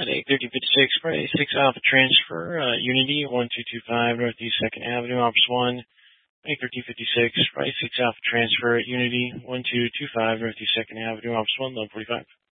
At 8:30:56, right, 6 Alpha Transfer, Unity, 1225 Northeast 2nd Avenue, Office 1. 8:13:56, right, 6 Alpha Transfer at Unity, 1225 Northeast 2nd Avenue, Office 1, level 45.